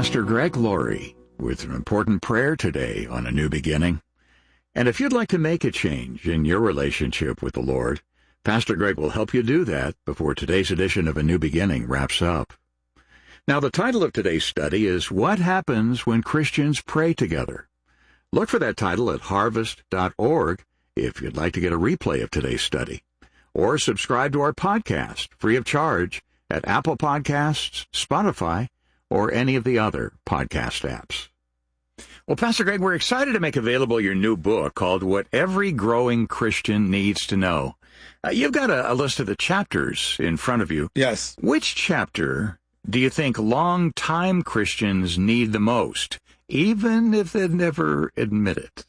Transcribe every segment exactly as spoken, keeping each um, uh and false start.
Pastor Greg Laurie with an important prayer today on A New Beginning. And if you'd like to make a change in your relationship with the Lord, Pastor Greg will help you do that before today's edition of A New Beginning wraps up. Now, the title of today's study is What Happens When Christians Pray Together? Look for that title at harvest dot org if you'd like to get a replay of today's study. Or subscribe to our podcast, free of charge, at Apple Podcasts, Spotify, or any of the other podcast apps. Well, Pastor Greg, we're excited to make available your new book called What Every Growing Christian Needs to Know. Uh, you've got a, a list of the chapters in front of you. Yes. Which chapter do you think long-time Christians need the most, even if they never admit it?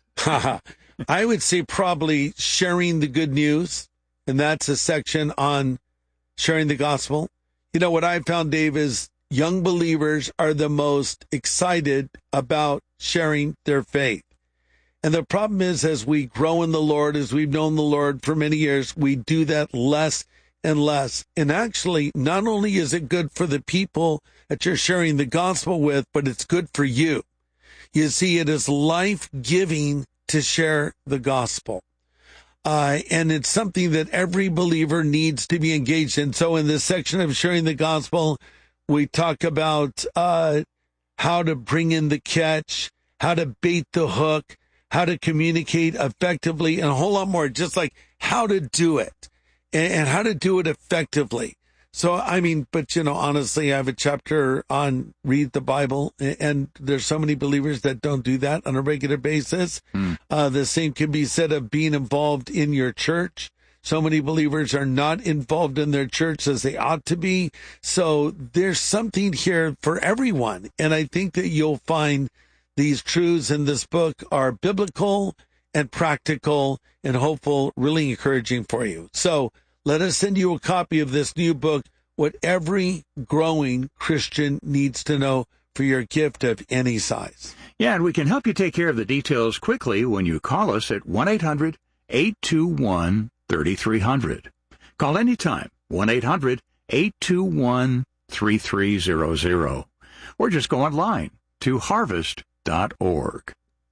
I would say probably sharing the good news, and that's a section on sharing the gospel. You know, what I found, Dave, is young believers are the most excited about sharing their faith. And the problem is, as we grow in the Lord, as we've known the Lord for many years, we do that less and less. And actually, not only is it good for the people that you're sharing the gospel with, but it's good for you. You see, it is life-giving to share the gospel. Uh, and it's something that every believer needs to be engaged in. So in this section of sharing the gospel, we talk about uh, how to bring in the catch, how to bait the hook, how to communicate effectively, and a whole lot more, just like how to do it and, and how to do it effectively. So, I mean, but, you know, honestly, I have a chapter on read the Bible, and there's so many believers that don't do that on a regular basis. Mm. Uh, the same can be said of being involved in your church. So many believers are not involved in their church as they ought to be. So there's something here for everyone. And I think that you'll find these truths in this book are biblical and practical and hopeful, really encouraging for you. So let us send you a copy of this new book, What Every Growing Christian Needs to Know, for your gift of any size. Yeah, and we can help you take care of the details quickly when you call us at one eight hundred eight two one thirty-three hundred. Call anytime, one eight hundred eight two one thirty-three hundred. Or just go online to harvest dot org.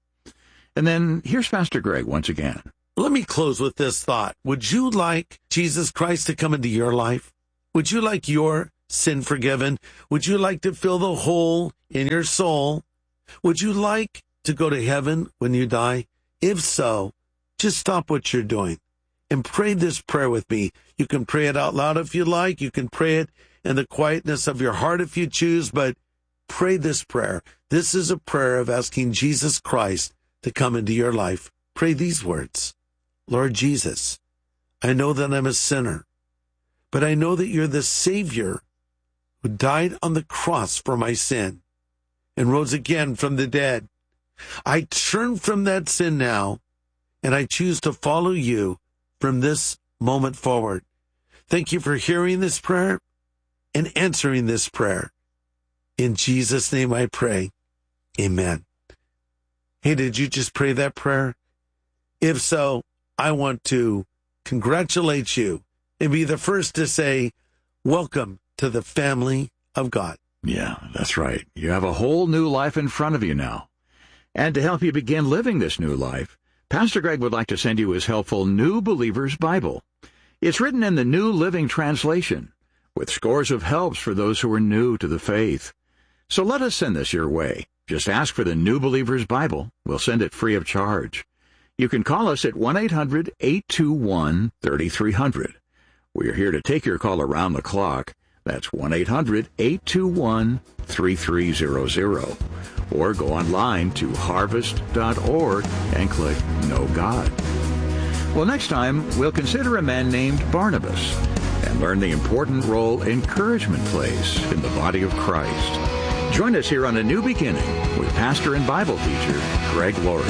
And then here's Pastor Greg once again. Let me close with this thought. Would you like Jesus Christ to come into your life? Would you like your sin forgiven? Would you like to fill the hole in your soul? Would you like to go to heaven when you die? If so, just stop what you're doing and pray this prayer with me. You can pray it out loud if you like. You can pray it in the quietness of your heart if you choose, but pray this prayer. This is a prayer of asking Jesus Christ to come into your life. Pray these words. Lord Jesus, I know that I'm a sinner, but I know that you're the Savior who died on the cross for my sin and rose again from the dead. I turn from that sin now, and I choose to follow you from this moment forward. Thank you for hearing this prayer and answering this prayer. In Jesus' name I pray. Amen. Hey, did you just pray that prayer? If so, I want to congratulate you and be the first to say, welcome to the family of God. Yeah, that's right. You have a whole new life in front of you now. And to help you begin living this new life, Pastor Greg would like to send you his helpful New Believer's Bible. It's written in the New Living Translation, with scores of helps for those who are new to the faith. So let us send this your way. Just ask for the New Believer's Bible. We'll send it free of charge. You can call us at one eight hundred eight two one thirty-three hundred. We're here to take your call around the clock. That's one eight hundred eight two one thirty-three hundred. Or go online to harvest dot org and click Know God. Well, next time, we'll consider a man named Barnabas and learn the important role encouragement plays in the body of Christ. Join us here on A New Beginning with pastor and Bible teacher Greg Laurie.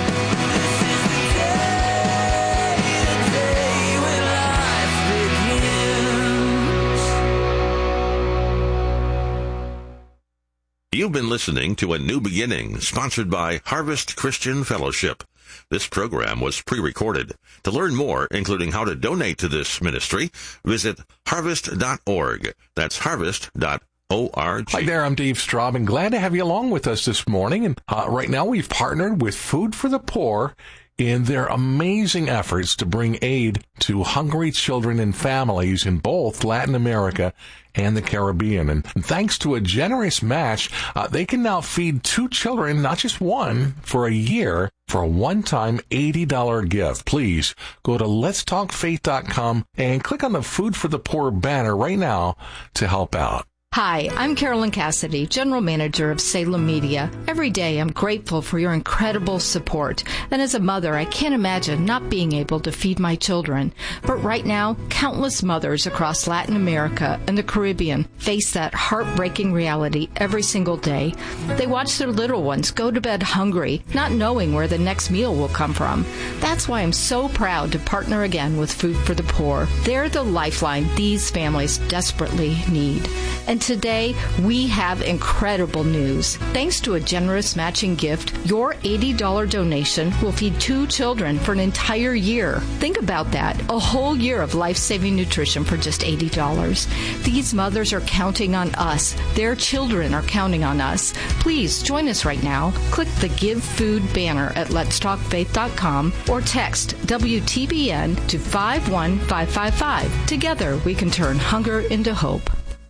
You've been listening to A New Beginning, sponsored by Harvest Christian Fellowship. This program was pre-recorded. To learn more, including how to donate to this ministry, visit harvest dot org. That's harvest dot org. org. Hi there, I'm Dave Straub, and glad to have you along with us this morning. And uh, right now we've partnered with Food for the Poor in their amazing efforts to bring aid to hungry children and families in both Latin America and the Caribbean. And thanks to a generous match, uh, they can now feed two children, not just one, for a year for a one-time eighty dollars gift. Please go to lets talk faith dot com and click on the Food for the Poor banner right now to help out. Hi, I'm Carolyn Cassidy, General Manager of Salem Media. Every day I'm grateful for your incredible support. And as a mother, I can't imagine not being able to feed my children. But right now, countless mothers across Latin America and the Caribbean face that heartbreaking reality every single day. They watch their little ones go to bed hungry, not knowing where the next meal will come from. That's why I'm so proud to partner again with Food for the Poor. They're the lifeline these families desperately need. And today, we have incredible news. Thanks to a generous matching gift, your eighty dollars donation will feed two children for an entire year. Think about that, a whole year of life-saving nutrition for just eighty dollars. These mothers are counting on us. Their children are counting on us. Please join us right now. Click the Give Food banner at lets talk faith dot com or text W T B N to five one five five five. Together, we can turn hunger into hope.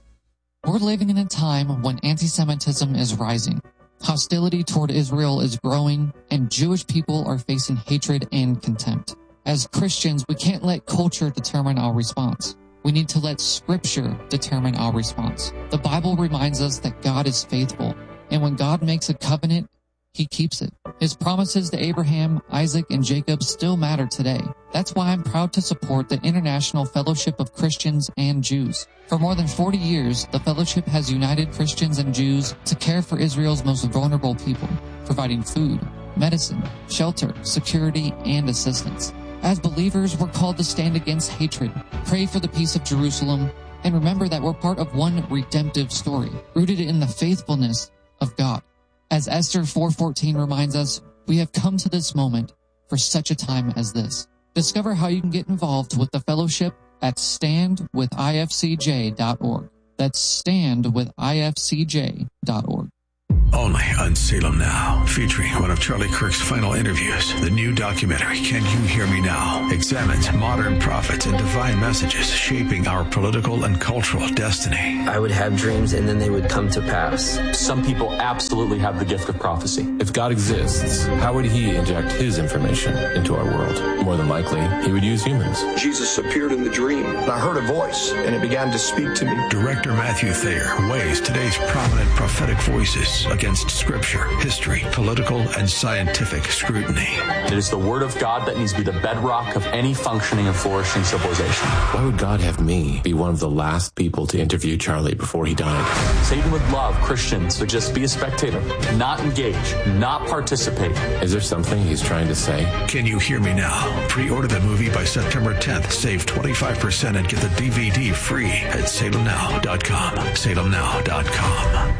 We're living in a time when anti-Semitism is rising. Hostility toward Israel is growing, and Jewish people are facing hatred and contempt. As Christians, we can't let culture determine our response. We need to let Scripture determine our response. The Bible reminds us that God is faithful, and when God makes a covenant, He keeps it. His promises to Abraham, Isaac, and Jacob still matter today. That's why I'm proud to support the International Fellowship of Christians and Jews. For more than forty years, the fellowship has united Christians and Jews to care for Israel's most vulnerable people, providing food, medicine, shelter, security, and assistance. As believers, we're called to stand against hatred, pray for the peace of Jerusalem, and remember that we're part of one redemptive story, rooted in the faithfulness of God. As Esther four fourteen reminds us, we have come to this moment for such a time as this. Discover how you can get involved with the fellowship at stand with I F C J dot org. That's stand with I F C J dot org. Only on Salem Now, featuring one of Charlie Kirk's final interviews. The new documentary, Can You Hear Me Now?, examines modern prophets and divine messages shaping our political and cultural destiny. I would have dreams and then they would come to pass. Some people absolutely have the gift of prophecy. If God exists, how would He inject His information into our world? More than likely, He would use humans. Jesus appeared in the dream, and I heard a voice, and it began to speak to me. Director Matthew Thayer weighs today's prominent prophetic voices against scripture, history, political, and scientific scrutiny. It is the Word of God that needs to be the bedrock of any functioning and flourishing civilization. Why would God have me be one of the last people to interview Charlie before he died? Satan would love Christians to just be a spectator, not engage, not participate. Is there something he's trying to say? Can You Hear Me Now? Pre-order the movie by September tenth. Save twenty-five percent and get the D V D free at salem now dot com. salem now dot com.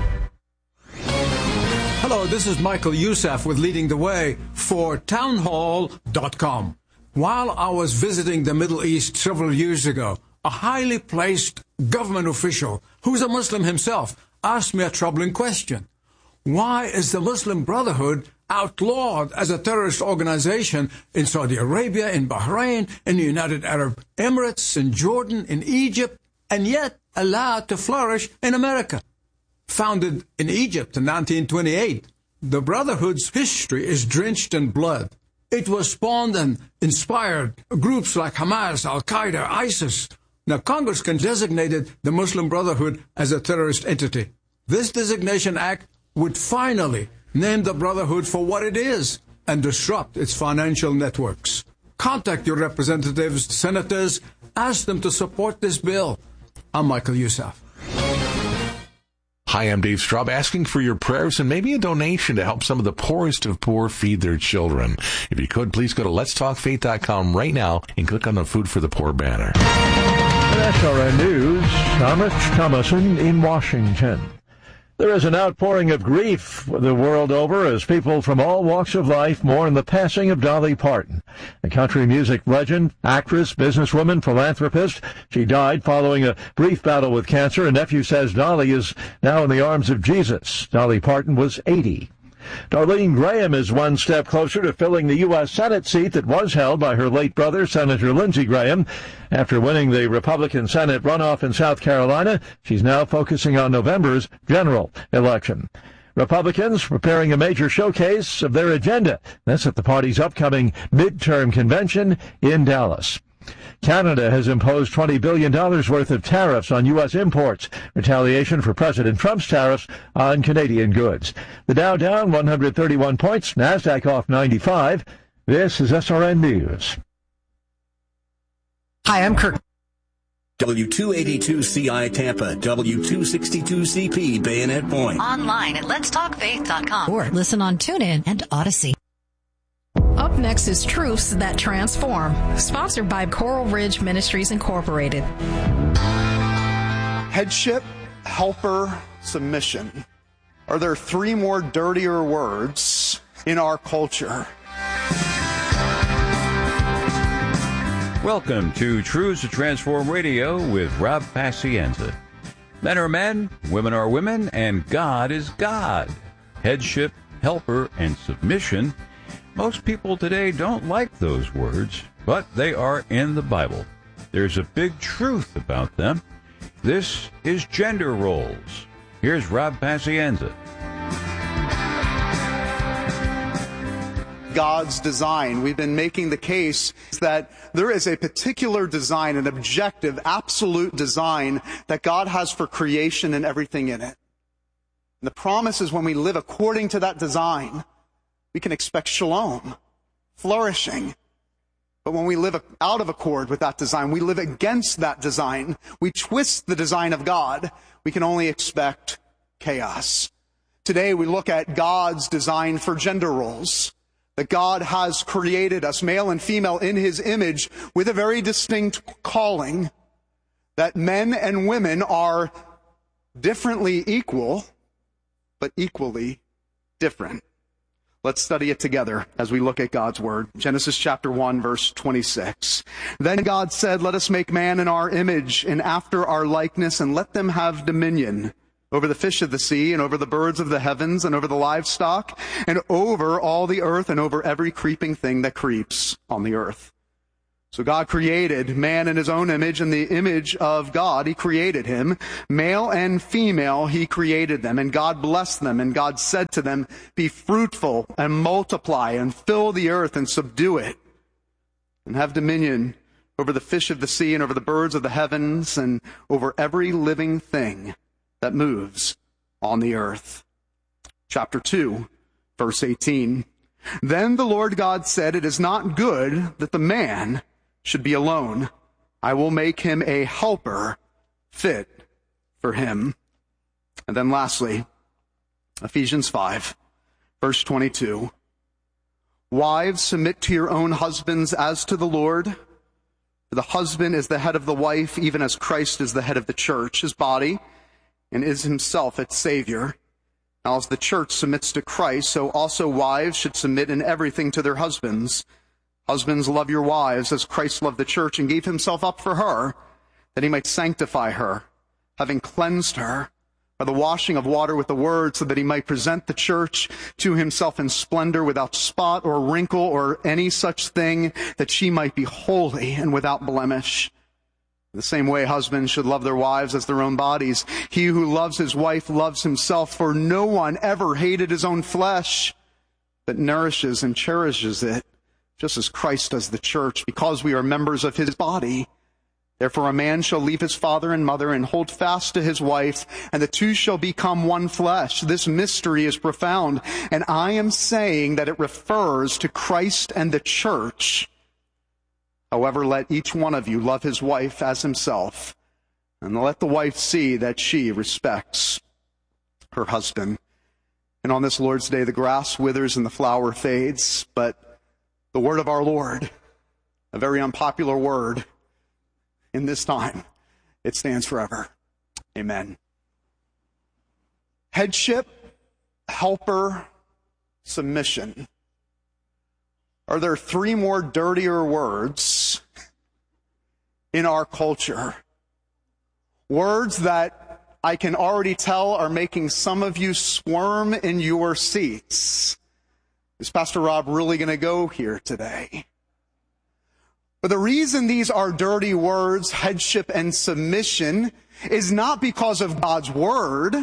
Hello, this is Michael Youssef with Leading the Way for townhall dot com. While I was visiting the Middle East several years ago, a highly placed government official, who's a Muslim himself, asked me a troubling question. Why is the Muslim Brotherhood outlawed as a terrorist organization in Saudi Arabia, in Bahrain, in the United Arab Emirates, in Jordan, in Egypt, and yet allowed to flourish in America? Founded in Egypt in nineteen twenty-eight, the Brotherhood's history is drenched in blood. It was spawned and inspired groups like Hamas, Al-Qaeda, ISIS. Now, Congress can designate the Muslim Brotherhood as a terrorist entity. This designation act would finally name the Brotherhood for what it is and disrupt its financial networks. Contact your representatives, senators, ask them to support this bill. I'm Michael Youssef. Hi, I'm Dave Straub, asking for your prayers and maybe a donation to help some of the poorest of poor feed their children. If you could, please go to lets talk faith dot com right now and click on the Food for the Poor banner. S R N News, I'm Rich Thomason in Washington. There is an outpouring of grief the world over as people from all walks of life mourn the passing of Dolly Parton, a country music legend, actress, businesswoman, philanthropist. She died following a brief battle with cancer. A nephew says Dolly is now in the arms of Jesus. Dolly Parton was eighty. Darlene Graham is one step closer to filling the U S Senate seat that was held by her late brother, Senator Lindsey Graham. After winning the Republican Senate runoff in South Carolina, she's now focusing on November's general election. Republicans preparing a major showcase of their agenda. That's at the party's upcoming midterm convention in Dallas. Canada has imposed twenty billion dollars worth of tariffs on U S imports, retaliation for President Trump's tariffs on Canadian goods. The Dow down one hundred thirty-one points, NASDAQ off ninety-five. This is S R N News. Hi, I'm Kirk. W two eighty-two C I Tampa, W two sixty-two C P Bayonet Point. Online at lets talk faith dot com or listen on TuneIn and Odyssey. Up next is Truths That Transform, sponsored by Coral Ridge Ministries Incorporated. Headship, helper, submission. Are there three more dirtier words in our culture? Welcome to Truths That Transform Radio with Rob Pacienza. Men are men, women are women, and God is God. Headship, helper, and submission. Most people today don't like those words, but they are in the Bible. There's a big truth about them. This is gender roles. Here's Rob Pacienza. God's design. We've been making the case that there is a particular design, an objective, absolute design that God has for creation and everything in it. And the promise is when we live according to that design, we can expect shalom, flourishing. But when we live out of accord with that design, we live against that design, we twist the design of God, we can only expect chaos. Today we look at God's design for gender roles. That God has created us, male and female, in His image with a very distinct calling. That men and women are differently equal, but equally different. Let's study it together as we look at God's Word. Genesis chapter one, verse twenty-six. Then God said, let us make man in our image and after our likeness, and let them have dominion over the fish of the sea, and over the birds of the heavens, and over the livestock, and over all the earth, and over every creeping thing that creeps on the earth. So God created man in His own image, in the image of God He created him. Male and female He created them, and God blessed them, and God said to them, be fruitful and multiply and fill the earth and subdue it, and have dominion over the fish of the sea and over the birds of the heavens and over every living thing that moves on the earth. Chapter two, verse eighteen. Then the Lord God said, it is not good that the man should be alone. I will make him a helper fit for him. And then lastly, Ephesians five, verse twenty-two. Wives, submit to your own husbands as to the Lord. For the husband is the head of the wife, even as Christ is the head of the church, His body, and is Himself its Savior. Now as the church submits to Christ, so also wives should submit in everything to their husbands. Husbands, love your wives as Christ loved the church and gave Himself up for her, that He might sanctify her, having cleansed her by the washing of water with the word, so that He might present the church to Himself in splendor, without spot or wrinkle or any such thing, that she might be holy and without blemish. In the same way, husbands should love their wives as their own bodies. He who loves his wife loves himself, for no one ever hated his own flesh, but nourishes and cherishes it, just as Christ does the church, because we are members of His body. Therefore a man shall leave his father and mother and hold fast to his wife, and the two shall become one flesh. This mystery is profound, and I am saying that it refers to Christ and the church. However, let each one of you love his wife as himself, and let the wife see that she respects her husband. And on this Lord's Day, the grass withers and the flower fades, but the word of our Lord, a very unpopular word in this time, it stands forever. Amen. Headship, helper, submission. Are there three more dirtier words in our culture? Words that I can already tell are making some of you squirm in your seats. Is Pastor Rob really going to go here today? But the reason these are dirty words, headship and submission, is not because of God's word,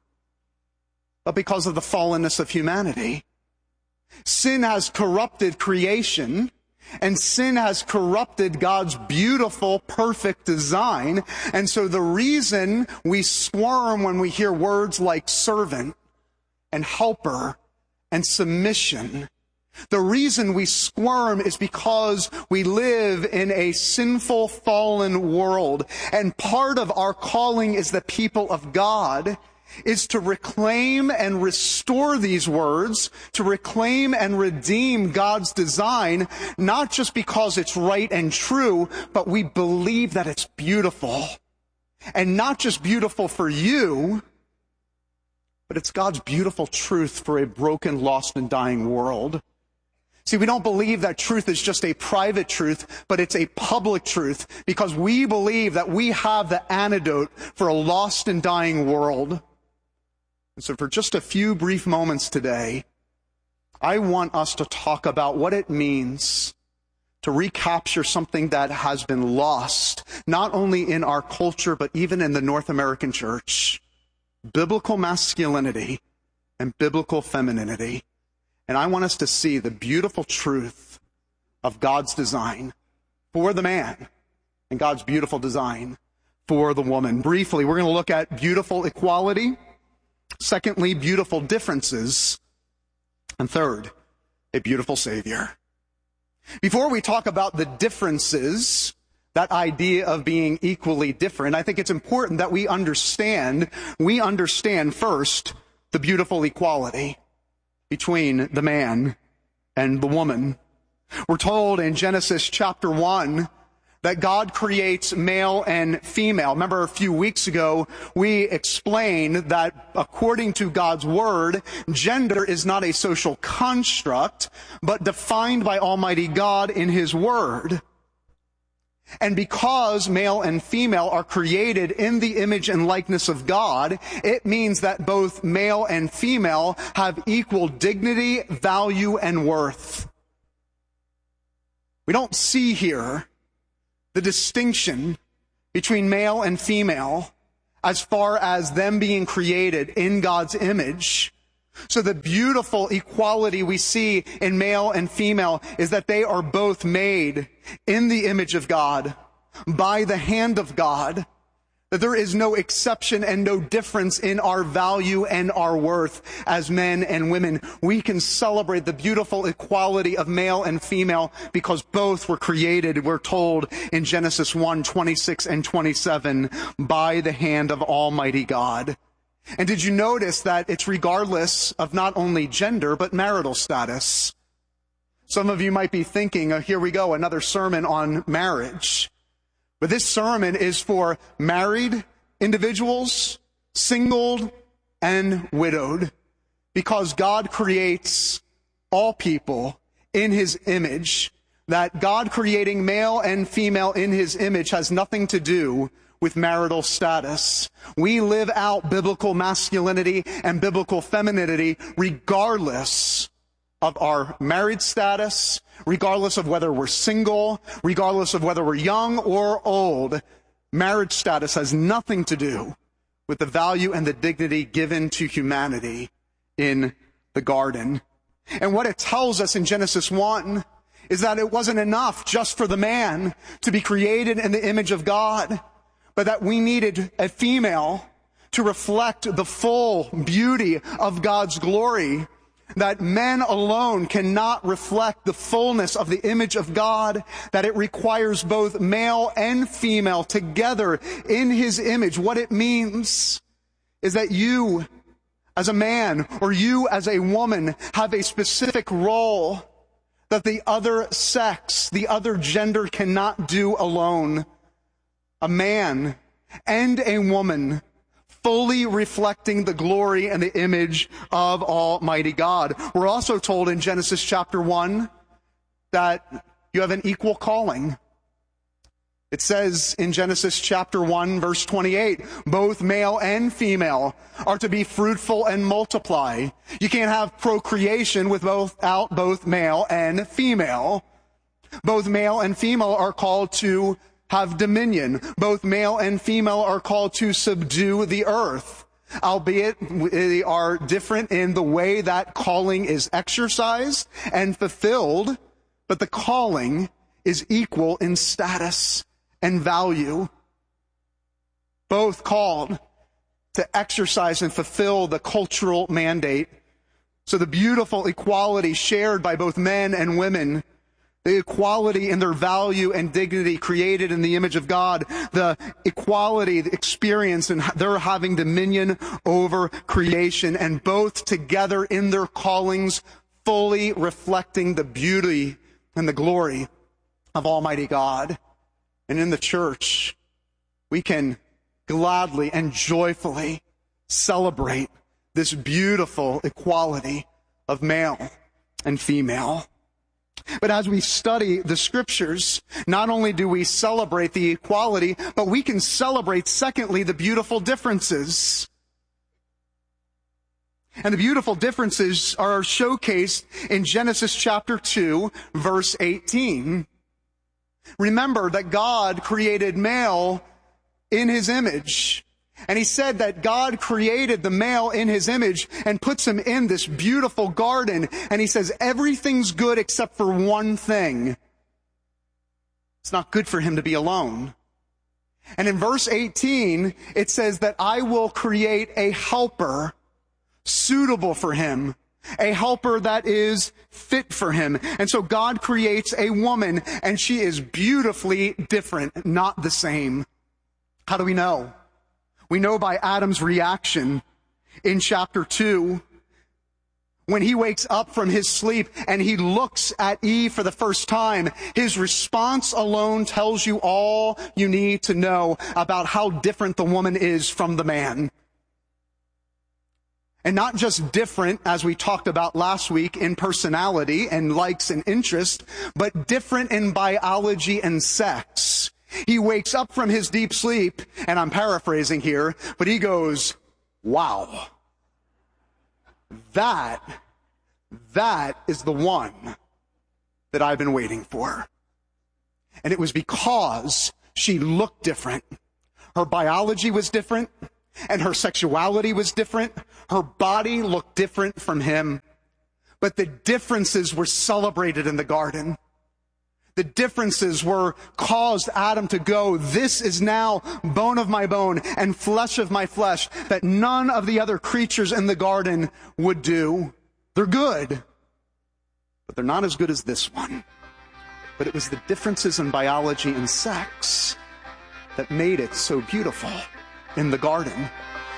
but because of the fallenness of humanity. Sin has corrupted creation, and sin has corrupted God's beautiful, perfect design. And so the reason we squirm when we hear words like servant and helper and submission, the reason we squirm is because we live in a sinful, fallen world. And part of our calling as the people of God is to reclaim and restore these words, to reclaim and redeem God's design, not just because it's right and true, but we believe that it's beautiful. And not just beautiful for you, but it's God's beautiful truth for a broken, lost, and dying world. See, we don't believe that truth is just a private truth, but it's a public truth, because we believe that we have the antidote for a lost and dying world. And so for just a few brief moments today, I want us to talk about what it means to recapture something that has been lost, not only in our culture, but even in the North American church: biblical masculinity and biblical femininity. And I want us to see the beautiful truth of God's design for the man and God's beautiful design for the woman. Briefly, we're going to look at beautiful equality. Secondly, beautiful differences. And third, a beautiful Savior. Before we talk about the differences, that idea of being equally different, I think it's important that we understand, we understand first the beautiful equality between the man and the woman. We're told in Genesis chapter one that God creates male and female. Remember a few weeks ago, we explained that according to God's word, gender is not a social construct, but defined by Almighty God in His word. And because male and female are created in the image and likeness of God, it means that both male and female have equal dignity, value, and worth. We don't see here the distinction between male and female as far as them being created in God's image. So the beautiful equality we see in male and female is that they are both made in the image of God, by the hand of God, that there is no exception and no difference in our value and our worth as men and women. We can celebrate the beautiful equality of male and female because both were created, we're told in Genesis one, twenty-six and twenty-seven, by the hand of Almighty God. And did you notice that it's regardless of not only gender, but marital status? Some of you might be thinking, oh, here we go, another sermon on marriage. But this sermon is for married individuals, single and widowed, because God creates all people in His image. That God creating male and female in His image has nothing to do with marital status. We live out biblical masculinity and biblical femininity regardless of our married status, regardless of whether we're single, regardless of whether we're young or old. Marriage status has nothing to do with the value and the dignity given to humanity in the garden. And what it tells us in Genesis one is that it wasn't enough just for the man to be created in the image of God, but that we needed a female to reflect the full beauty of God's glory. That men alone cannot reflect the fullness of the image of God, that it requires both male and female together in His image. What it means is that you as a man or you as a woman have a specific role that the other sex, the other gender cannot do alone. A man and a woman fully reflecting the glory and the image of Almighty God. We're also told in Genesis chapter one that you have an equal calling. It says in Genesis chapter one, verse twenty-eight, both male and female are to be fruitful and multiply. You can't have procreation without both male and female. Both male and female are called to have dominion. Both male and female are called to subdue the earth, albeit they are different in the way that calling is exercised and fulfilled, but the calling is equal in status and value. Both called to exercise and fulfill the cultural mandate. So the beautiful equality shared by both men and women, the equality in their value and dignity created in the image of God, the equality, the experience, and their having dominion over creation, and both together in their callings, fully reflecting the beauty and the glory of Almighty God. And in the church, we can gladly and joyfully celebrate this beautiful equality of male and female. But as we study the scriptures, not only do we celebrate the equality, but we can celebrate, secondly, the beautiful differences. And the beautiful differences are showcased in Genesis chapter two, verse eighteen. Remember that God created male in his image. And he said that God created the male in his image and puts him in this beautiful garden. And he says everything's good except for one thing. It's not good for him to be alone. And in verse eighteen, it says that I will create a helper suitable for him, a helper that is fit for him. And so God creates a woman, and she is beautifully different, not the same. How do we know? We know by Adam's reaction in chapter two. When he wakes up from his sleep and he looks at Eve for the first time, his response alone tells you all you need to know about how different the woman is from the man. And not just different, as we talked about last week, in personality and likes and interest, but different in biology and sex. He wakes up from his deep sleep, and I'm paraphrasing here, but he goes, wow, that, that is the one that I've been waiting for. And it was because she looked different. Her biology was different, and her sexuality was different. Her body looked different from him. But the differences were celebrated in the garden. The differences were caused Adam to go, this is now bone of my bone and flesh of my flesh, that none of the other creatures in the garden would do. They're good, but they're not as good as this one. But it was the differences in biology and sex that made it so beautiful in the garden.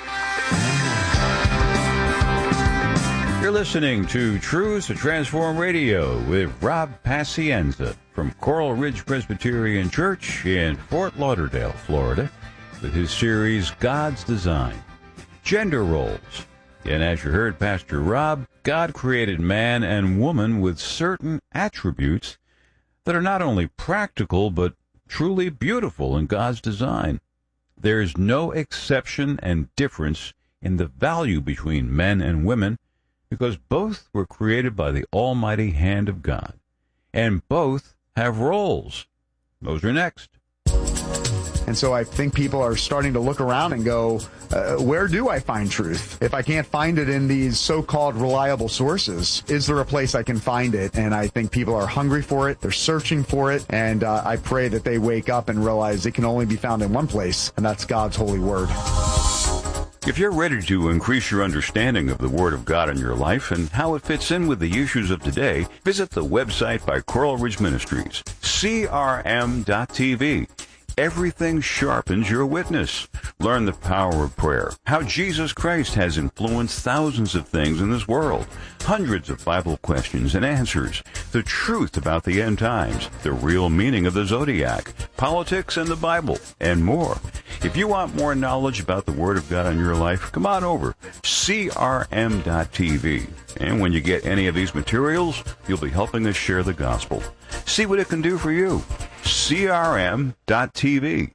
You're listening to Truths to Transform Radio with Rob Pacienza from Coral Ridge Presbyterian Church in Fort Lauderdale, Florida, with his series God's Design, Gender Roles. And as you heard Pastor Rob, God created man and woman with certain attributes that are not only practical but truly beautiful in God's design. There is no exception and difference in the value between men and women, because both were created by the almighty hand of God, and both have roles. Those are next. And so I think people are starting to look around and go, uh, where do I find truth? If I can't find it in these so-called reliable sources, is there a place I can find it? And I think people are hungry for it. They're searching for it. And uh, I pray that they wake up and realize it can only be found in one place, and that's God's holy word. If you're ready to increase your understanding of the Word of God in your life and how it fits in with the issues of today, visit the website by Coral Ridge Ministries, C R M dot T V. everything sharpens your witness. Learn the power of prayer, how Jesus Christ has influenced thousands of things in this world, hundreds of Bible questions and answers, the truth about the end times, the real meaning of the zodiac, politics and the Bible, and more. If you want more knowledge about the Word of God in your life, come on over, C R M dot T V. And when you get any of these materials, you'll be helping us share the gospel. See what it can do for you. C R M dot T V.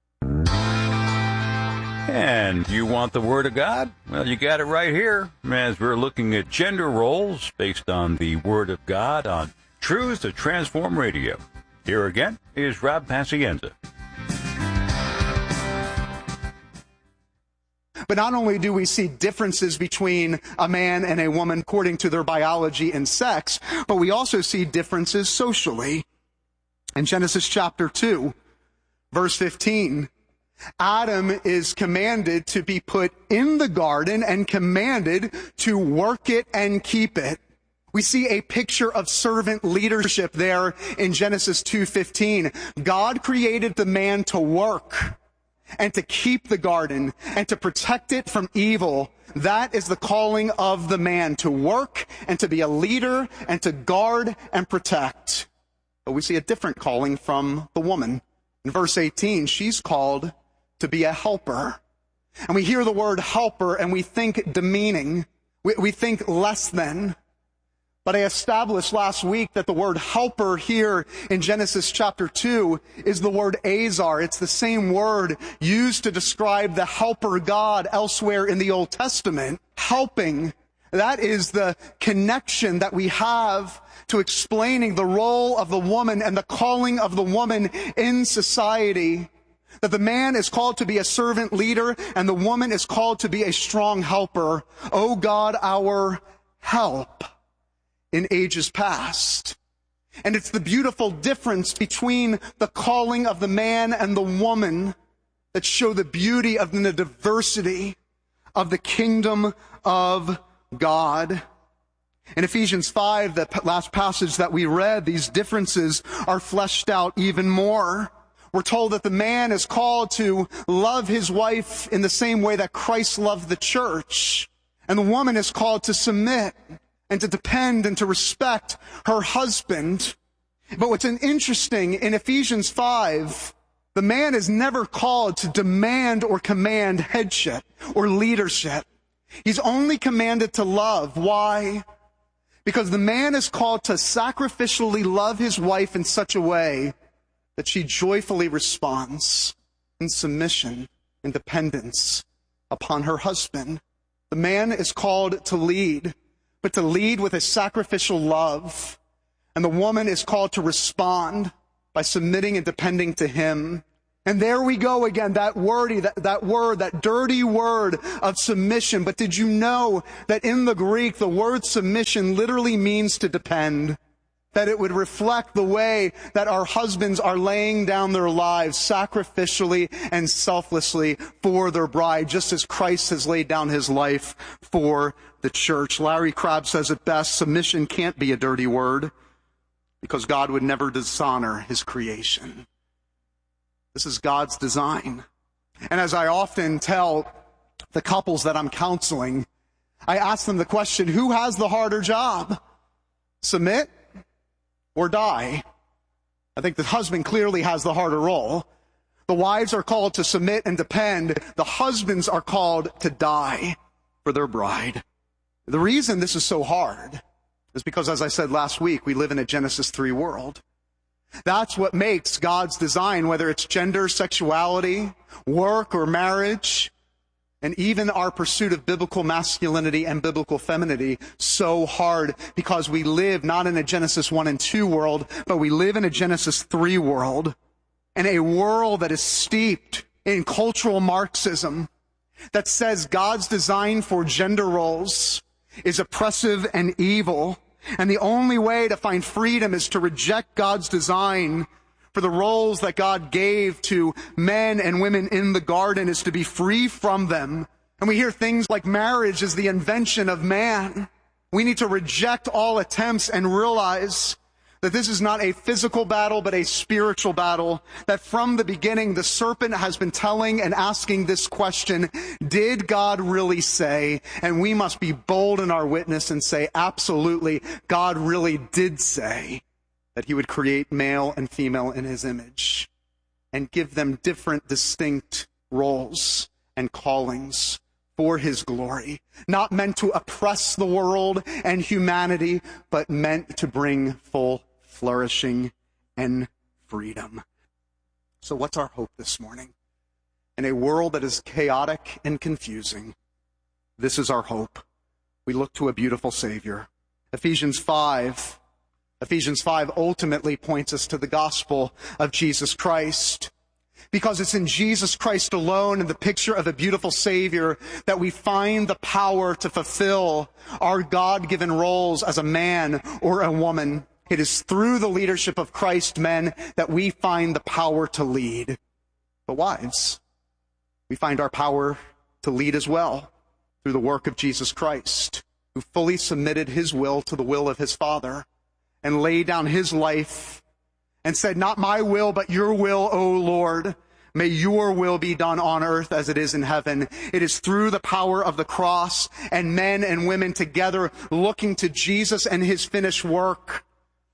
And you want the Word of God? Well, you got it right here, as we're looking at gender roles based on the Word of God on Truth to Transform Radio. Here again is Rob Pacienza. But not only do we see differences between a man and a woman according to their biology and sex, but we also see differences socially. In Genesis chapter two, verse fifteen, Adam is commanded to be put in the garden and commanded to work it and keep it. We see a picture of servant leadership there in Genesis two fifteen. God created the man to work and to keep the garden and to protect it from evil. That is the calling of the man, to work and to be a leader and to guard and protect. But we see a different calling from the woman. In verse eighteen, she's called to be a helper. And we hear the word helper and we think demeaning. We, we think less than. But I established last week that the word helper here in Genesis chapter two is the word azar. It's the same word used to describe the helper God elsewhere in the Old Testament. Helping. That is the connection that we have to explaining the role of the woman and the calling of the woman in society. That the man is called to be a servant leader and the woman is called to be a strong helper. O God, our help in ages past. And it's the beautiful difference between the calling of the man and the woman that show the beauty of the diversity of the kingdom of God. In Ephesians five, the last passage that we read, these differences are fleshed out even more. We're told that the man is called to love his wife in the same way that Christ loved the church. And the woman is called to submit and to depend and to respect her husband. But what's interesting, in Ephesians five, the man is never called to demand or command headship or leadership. He's only commanded to love. Why? Because the man is called to sacrificially love his wife in such a way that she joyfully responds in submission and dependence upon her husband. The man is called to lead, but to lead with a sacrificial love. And the woman is called to respond by submitting and depending to him. And there we go again, that wordy, that, that word, that dirty word of submission. But did you know that in the Greek, the word submission literally means to depend? That it would reflect the way that our husbands are laying down their lives sacrificially and selflessly for their bride, just as Christ has laid down his life for the church. Larry Crabb says it best, submission can't be a dirty word because God would never dishonor his creation. This is God's design. And as I often tell the couples that I'm counseling, I ask them the question, who has the harder job? Submit or die? I think the husband clearly has the harder role. The wives are called to submit and depend. The husbands are called to die for their bride. The reason this is so hard is because, as I said last week, we live in a Genesis three world. That's what makes God's design, whether it's gender, sexuality, work, or marriage, and even our pursuit of biblical masculinity and biblical femininity, so hard, because we live not in a Genesis one and two world, but we live in a Genesis three world, and a world that is steeped in cultural Marxism that says God's design for gender roles is oppressive and evil, and the only way to find freedom is to reject God's design for the roles that God gave to men and women in the garden, is to be free from them. And we hear things like marriage is the invention of man. We need to reject all attempts and realize That this is not a physical battle, but a spiritual battle. That from the beginning, the serpent has been telling and asking this question, did God really say? And we must be bold in our witness and say, absolutely, God really did say that he would create male and female in his image and give them different, distinct roles and callings for his glory, not meant to oppress the world and humanity, but meant to bring full flourishing and freedom. So what's our hope this morning? In a world that is chaotic and confusing, this is our hope. We look to a beautiful Savior. Ephesians five, Ephesians five ultimately points us to the gospel of Jesus Christ. Because it's in Jesus Christ alone, in the picture of a beautiful Savior, that we find the power to fulfill our God-given roles as a man or a woman. It is through the leadership of Christ, men, that we find the power to lead. But wives, we find our power to lead as well through the work of Jesus Christ, who fully submitted his will to the will of his Father and laid down his life and said, not my will, but your will, O Lord. May your will be done on earth as it is in heaven. It is through the power of the cross and men and women together looking to Jesus and his finished work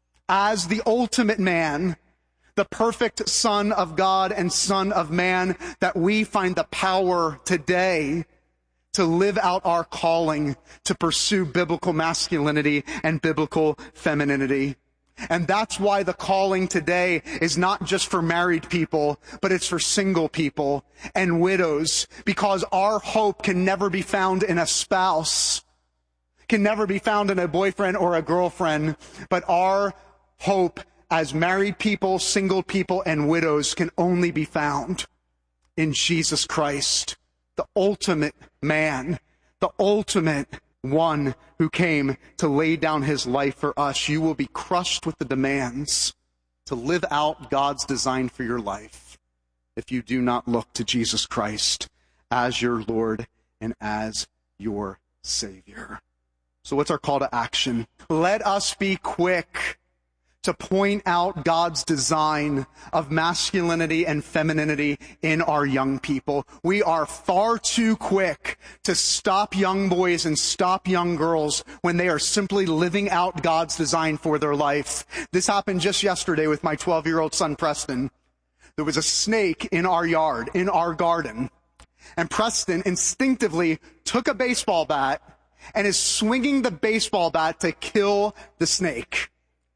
as the ultimate man, the perfect Son of God and Son of Man, that we find the power today to live out our calling to pursue biblical masculinity and biblical femininity. And that's why the calling today is not just for married people, but it's for single people and widows, because our hope can never be found in a spouse, can never be found in a boyfriend or a girlfriend, but our hope as married people, single people, and widows can only be found in Jesus Christ, the ultimate man, the ultimate one who came to lay down his life for us. You will be crushed with the demands to live out God's design for your life if you do not look to Jesus Christ as your Lord and as your Savior. So what's our call to action? Let us be quick to point out God's design of masculinity and femininity in our young people. We are far too quick to stop young boys and stop young girls when they are simply living out God's design for their life. This happened just yesterday with my twelve-year-old son, Preston. There was a snake in our yard, in our garden, and Preston instinctively took a baseball bat and is swinging the baseball bat to kill the snake.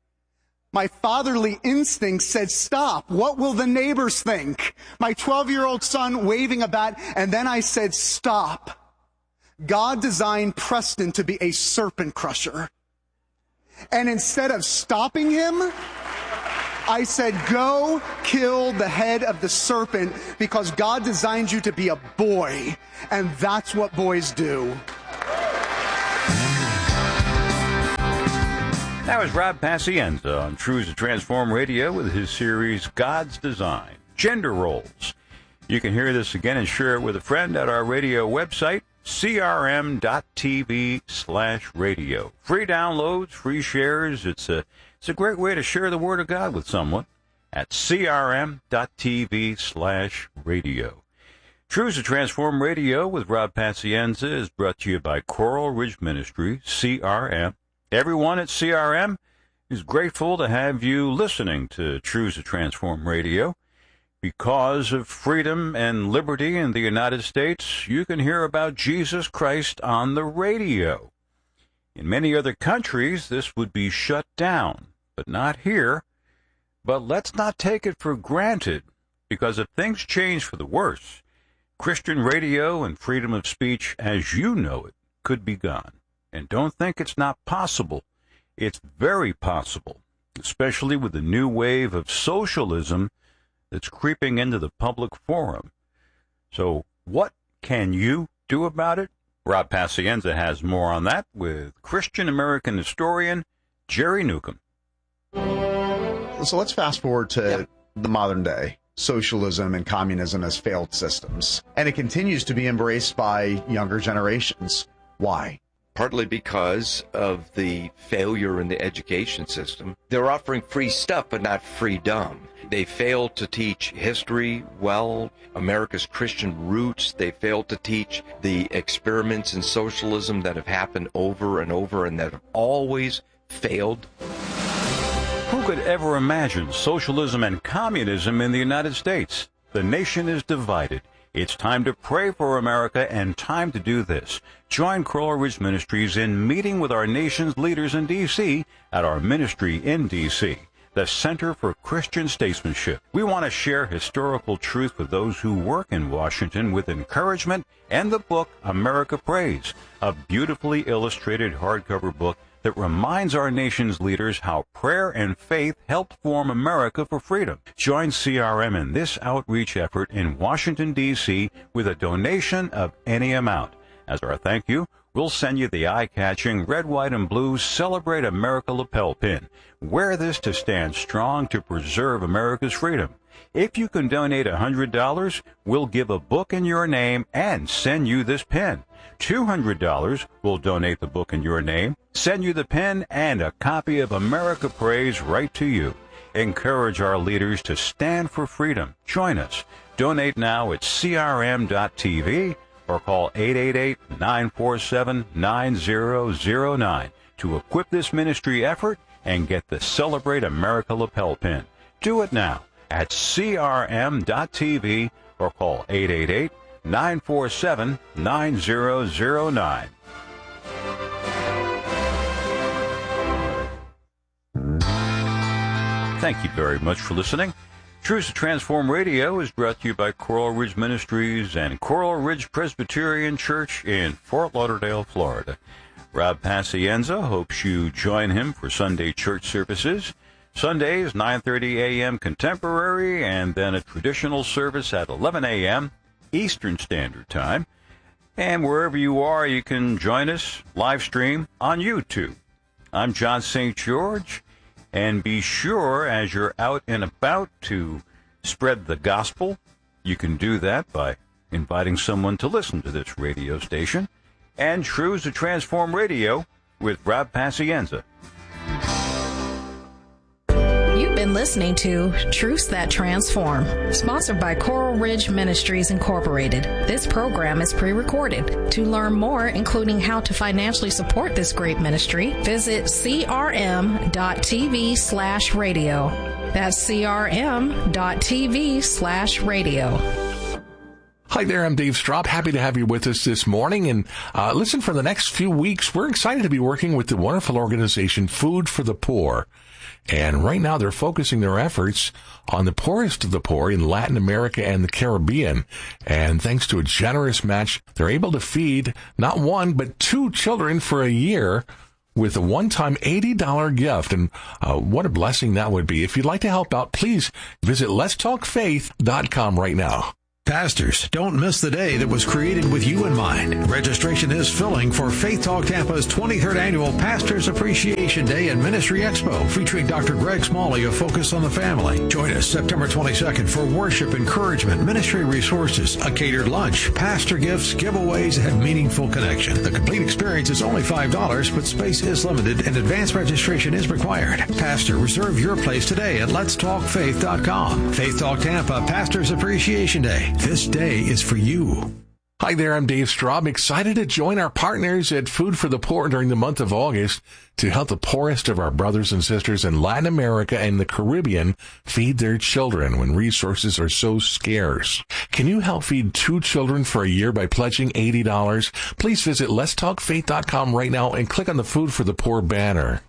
My fatherly instinct said, stop. What will the neighbors think? My twelve-year-old son waving a bat, and then I said, stop. God designed Preston to be a serpent crusher. And instead of stopping him, I said, go kill the head of the serpent, because God designed you to be a boy, and that's what boys do. That was Rob Pacienza on Truths to Transform Radio with his series, God's Design, Gender Roles. You can hear this again and share it with a friend at our radio website, C R M dot T V slash radio. Free downloads, free shares. It's a, it's a great way to share the Word of God with someone at C R M dot T V slash radio. Truths to Transform Radio with Rob Pacienza is brought to you by Coral Ridge Ministry, C R M. Everyone at C R M is grateful to have you listening to Truths to Transform Radio. Because of freedom and liberty in the United States, you can hear about Jesus Christ on the radio. In many other countries, this would be shut down, but not here. But let's not take it for granted, because if things change for the worse, Christian radio and freedom of speech, as you know it, could be gone. And don't think it's not possible. It's very possible, especially with the new wave of socialism that's creeping into the public forum. So what can you do about it? Rob Pacienza has more on that with Christian American historian Jerry Newcomb. So let's fast forward to yep. the modern day. Socialism and communism as failed systems. And it continues to be embraced by younger generations. Why? partly because of the failure in the education system. They're offering free stuff, but not freedom. They fail to teach history well, America's Christian roots. They fail to teach the experiments in socialism that have happened over and over and that have always failed. Who could ever imagine socialism and communism in the United States? The nation is divided. It's time to pray for America and time to do this. Join Coral Ridge Ministries in meeting with our nation's leaders in D C at our ministry in D C, the Center for Christian Statesmanship. We want to share historical truth with those who work in Washington with encouragement and the book America Prays, a beautifully illustrated hardcover book that reminds our nation's leaders how prayer and faith helped form America for freedom. Join C R M in this outreach effort in Washington, D C with a donation of any amount. As our thank you, we'll send you the eye-catching red, white, and blue Celebrate America lapel pin. Wear this to stand strong to preserve America's freedom. If you can donate one hundred dollars, we'll give a book in your name and send you this pin. two hundred dollars, we'll donate the book in your name, send you the pin, and a copy of America Prays right to you. Encourage our leaders to stand for freedom. Join us. Donate now at C R M dot T V or call eight eight eight, nine four seven, nine zero zero nine to equip this ministry effort and get the Celebrate America lapel pin. Do it now at C R M dot T V or call eight eight eight, nine four seven, nine zero zero nine. Thank you very much for listening. Truth to Transform Radio is brought to you by Coral Ridge Ministries and Coral Ridge Presbyterian Church in Fort Lauderdale, Florida. Rob Pacienza hopes you join him for Sunday church services. Sundays, nine thirty a.m. contemporary, and then a traditional service at eleven a.m. Eastern Standard Time. And wherever you are, you can join us live stream on YouTube. I'm John Saint George, and be sure as you're out and about to spread the gospel. You can do that by inviting someone to listen to this radio station and Truths to Transform Radio with Rob Pacienza. You've been listening to Truths That Transform, sponsored by Coral Ridge Ministries Incorporated. This program is pre-recorded. To learn more, including how to financially support this great ministry, visit C R M dot T V slash radio. That's C R M dot T V slash radio. Hi there, I'm Dave Straub. Happy to have you with us this morning. And uh, listen, for the next few weeks, we're excited to be working with the wonderful organization Food for the Poor. And right now they're focusing their efforts on the poorest of the poor in Latin America and the Caribbean. And thanks to a generous match, they're able to feed not one, but two children for a year with a one-time eighty dollars gift. And uh, what a blessing that would be. If you'd like to help out, please visit lets talk faith dot com right now. Pastors, don't miss the day that was created with you in mind. Registration is filling for Faith Talk Tampa's twenty-third Annual Pastors Appreciation Day and Ministry Expo, featuring Doctor Greg Smalley of Focus on the Family. Join us September twenty-second for worship, encouragement, ministry resources, a catered lunch, pastor gifts, giveaways, and meaningful connection. The complete experience is only five dollars, but space is limited and advanced registration is required. Pastor, reserve your place today at lets talk faith dot com. Faith Talk Tampa Pastors Appreciation Day. This day is for you. Hi there, I'm Dave Straub. Excited to join our partners at Food for the Poor during the month of August to help the poorest of our brothers and sisters in Latin America and the Caribbean feed their children when resources are so scarce. Can you help feed two children for a year by pledging eighty dollars? Please visit lets talk faith dot com right now and click on the Food for the Poor banner.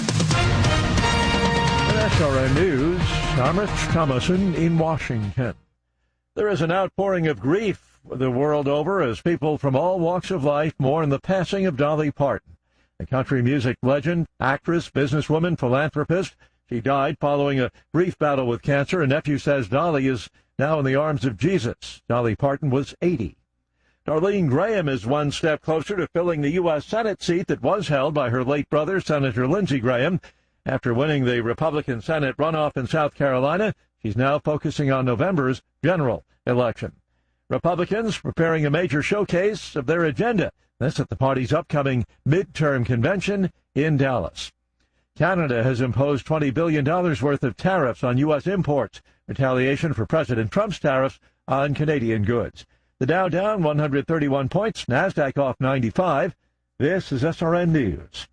S R N News, I'm Rich Thomason in Washington. There is an outpouring of grief the world over as people from all walks of life mourn the passing of Dolly Parton, a country music legend, actress, businesswoman, philanthropist. She died following a brief battle with cancer. A nephew says Dolly is now in the arms of Jesus. Dolly Parton was eighty. Darlene Graham is one step closer to filling the U S Senate seat that was held by her late brother, Senator Lindsey Graham. After winning the Republican Senate runoff in South Carolina, she's now focusing on November's general election. Republicans preparing a major showcase of their agenda That's at the party's upcoming midterm convention in Dallas. Canada has imposed twenty billion dollars worth of tariffs on U S imports, retaliation for President Trump's tariffs on Canadian goods. The Dow down one hundred thirty-one points, NASDAQ off ninety-five. This is S R N News.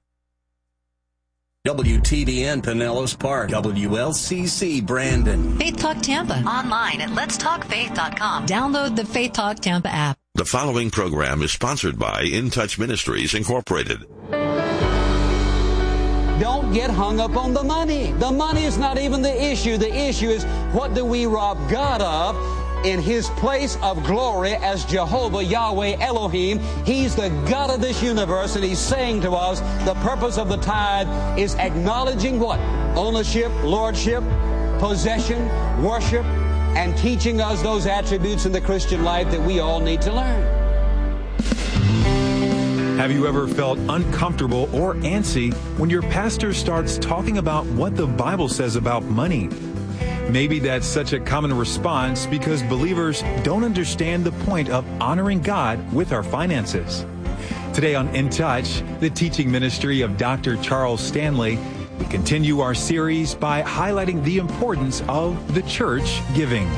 W T B N Pinellas Park, W L C C Brandon. Faith Talk Tampa. Online at lets talk faith dot com. Download the Faith Talk Tampa app. The following program is sponsored by In Touch Ministries, Incorporated. Don't get hung up on the money. The money is not even the issue. The issue is, what do we rob God of in His place of glory as Jehovah, Yahweh, Elohim? He's the God of this universe, and He's saying to us, the purpose of the tithe is acknowledging what? Ownership, lordship, possession, worship, and teaching us those attributes in the Christian life that we all need to learn. Have you ever felt uncomfortable or antsy when your pastor starts talking about what the Bible says about money? Maybe that's such a common response because believers don't understand the point of honoring God with our finances. Today on In Touch, the teaching ministry of Doctor Charles Stanley, we continue our series by highlighting the importance of the church giving.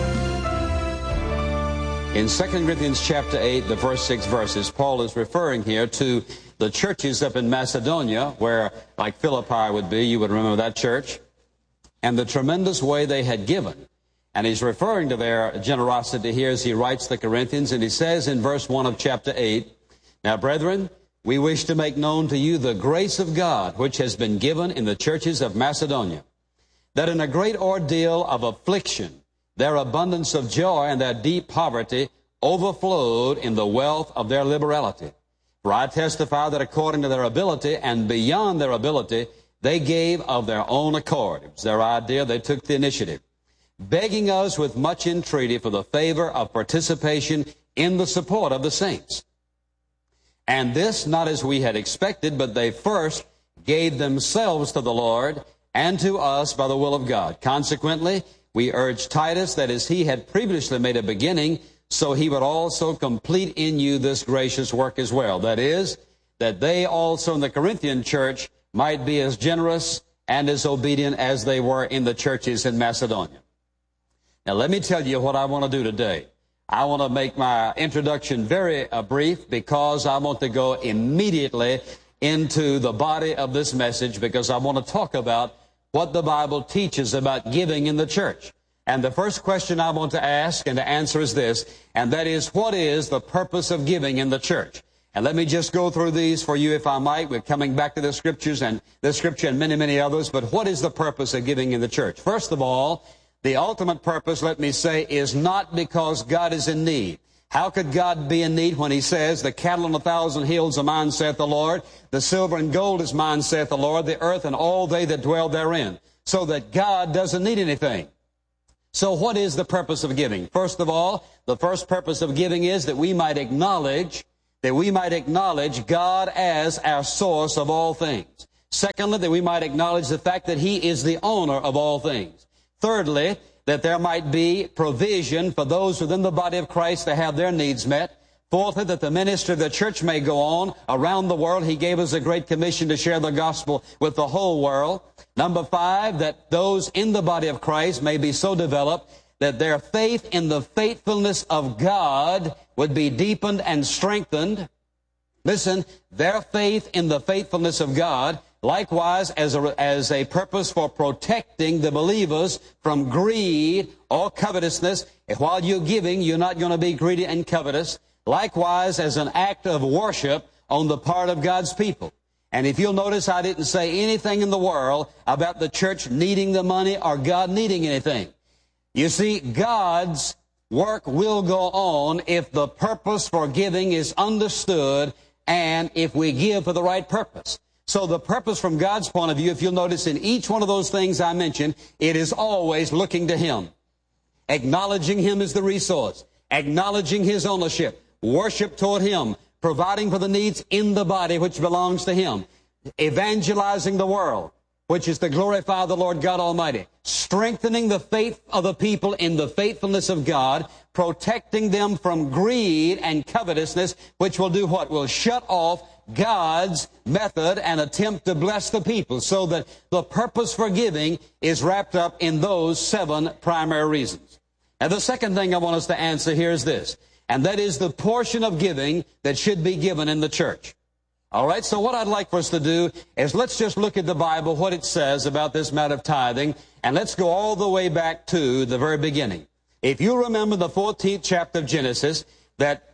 In Second Corinthians chapter eight, the first six verses, Paul is referring here to the churches up in Macedonia, where, like Philippi would be, you would remember that church, and the tremendous way they had given. And he's referring to their generosity here as he writes the Corinthians, and he says in verse one of chapter eight, "Now, brethren, we wish to make known to you the grace of God, which has been given in the churches of Macedonia, that in a great ordeal of affliction, their abundance of joy and their deep poverty overflowed in the wealth of their liberality. For I testify that according to their ability and beyond their ability, they gave of their own accord." It was their idea. They took the initiative. "Begging us with much entreaty for the favor of participation in the support of the saints. And this not as we had expected, but they first gave themselves to the Lord and to us by the will of God. Consequently, we urge Titus that as he had previously made a beginning, so he would also complete in you this gracious work as well." That is, that they also in the Corinthian church might be as generous and as obedient as they were in the churches in Macedonia. Now let me tell you what I want to do today. I want to make my introduction very uh, brief because I want to go immediately into the body of this message, because I want to talk about what the Bible teaches about giving in the church. And the first question I want to ask and to answer is this, and that is, what is the purpose of giving in the church? And let me just go through these for you, if I might. We're coming back to the scriptures and this scripture and many, many others. But what is the purpose of giving in the church? First of all, the ultimate purpose, let me say, is not because God is in need. How could God be in need when He says, "The cattle on a thousand hills are mine, saith the Lord. The silver and gold is mine, saith the Lord. The earth and all they that dwell therein." So that God doesn't need anything. So what is the purpose of giving? First of all, the first purpose of giving is that we might acknowledge, that we might acknowledge God as our source of all things. Secondly, that we might acknowledge the fact that He is the owner of all things. Thirdly, that there might be provision for those within the body of Christ to have their needs met. Fourthly, that the ministry of the church may go on around the world. He gave us a great commission to share the gospel with the whole world. Number five, that those in the body of Christ may be so developed that their faith in the faithfulness of God would be deepened and strengthened. Listen, their faith in the faithfulness of God, likewise as a, as a purpose for protecting the believers from greed or covetousness. And while you're giving, you're not going to be greedy and covetous. Likewise as an act of worship on the part of God's people. And if you'll notice, I didn't say anything in the world about the church needing the money or God needing anything. You see, God's work will go on if the purpose for giving is understood and if we give for the right purpose. So the purpose from God's point of view, if you'll notice in each one of those things I mentioned, it is always looking to Him. Acknowledging Him as the resource. Acknowledging His ownership. Worship toward Him. Providing for the needs in the body which belongs to Him. Evangelizing the world. which is to glorify the Lord God Almighty, strengthening the faith of the people in the faithfulness of God, protecting them from greed and covetousness, which will do what? Will shut off God's method and attempt to bless the people, so that the purpose for giving is wrapped up in those seven primary reasons. And the second thing I want us to answer here is this, and that is the portion of giving that should be given in the church. All right, so what I'd like for us to do is let's just look at the Bible, what it says about this matter of tithing, and let's go all the way back to the very beginning. If you remember the fourteenth chapter of Genesis, that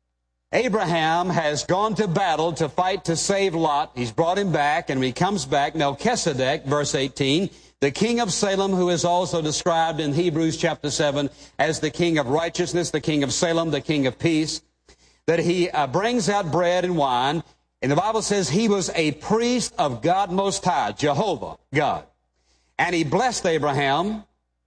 Abraham has gone to battle to fight to save Lot. He's brought him back, and when he comes back, Melchizedek, verse eighteen, the king of Salem, who is also described in Hebrews chapter seven as the king of righteousness, the king of Salem, the king of peace, that he uh, brings out bread and wine. And the Bible says he was a priest of God Most High, Jehovah, God. And he blessed Abraham.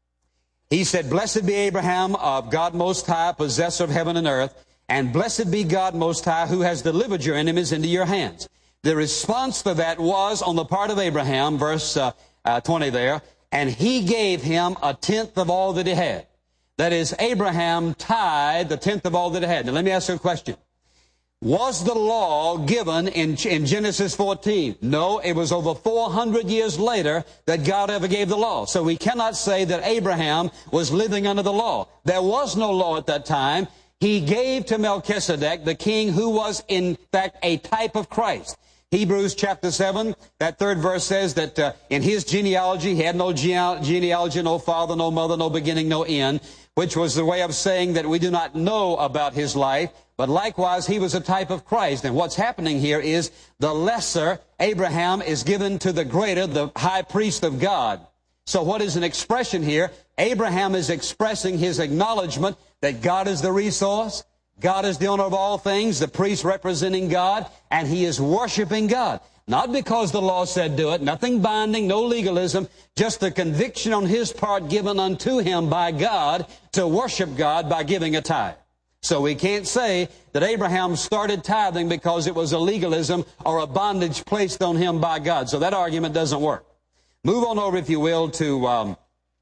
He said, "Blessed be Abraham of God Most High, possessor of heaven and earth, and blessed be God Most High, who has delivered your enemies into your hands." The response to that was on the part of Abraham, verse uh, uh, twenty there, and he gave him a tenth of all that he had. That is, Abraham tithed the tenth of all that he had. Now let me ask you a question. Was the law given in, in Genesis fourteen? No, it was over four hundred years later that God ever gave the law. So we cannot say that Abraham was living under the law. There was no law at that time. He gave to Melchizedek, the king who was in fact a type of Christ. Hebrews chapter seven, that third verse says that uh, in his genealogy, he had no gene- genealogy, no father, no mother, no beginning, no end, which was the way of saying that we do not know about his life. But likewise, he was a type of Christ. And what's happening here is the lesser Abraham is given to the greater, the high priest of God. So what is an expression here? Abraham is expressing his acknowledgement that God is the resource, God is the owner of all things, the priest representing God, and he is worshiping God. Not because the law said do it, nothing binding, no legalism, just the conviction on his part given unto him by God to worship God by giving a tithe. So we can't say that Abraham started tithing because it was a legalism or a bondage placed on him by God. So that argument doesn't work. Move on over, if you will, to um,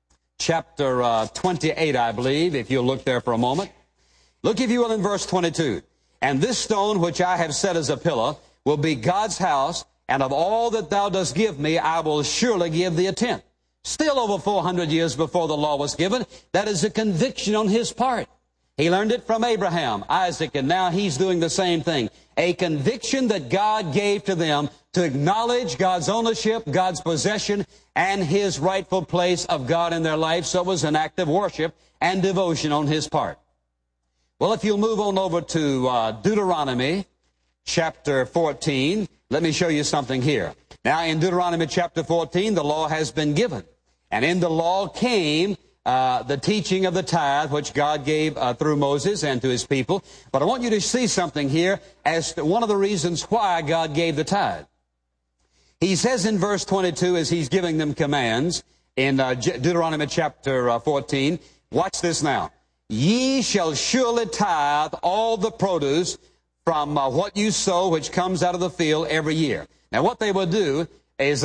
chapter uh, twenty-eight, I believe, if you'll look there for a moment. Look, if you will, in verse twenty-two. "And this stone which I have set as a pillar will be God's house, and of all that thou dost give me, I will surely give thee a tenth." Still over four hundred years before the law was given, that is a conviction on his part. He learned it from Abraham, Isaac, and now he's doing the same thing. A conviction that God gave to them to acknowledge God's ownership, God's possession, and his rightful place of God in their life. So it was an act of worship and devotion on his part. Well, if you'll move on over to uh, Deuteronomy chapter fourteen, let me show you something here. Now, in Deuteronomy chapter fourteen, the law has been given. And in the law came Uh, the teaching of the tithe, which God gave uh, through Moses and to his people. But I want you to see something here as to one of the reasons why God gave the tithe. He says in verse twenty-two, as he's giving them commands in uh, Deuteronomy chapter uh, fourteen, watch this now. "Ye shall surely tithe all the produce from uh, what you sow, which comes out of the field every year." Now what they will do is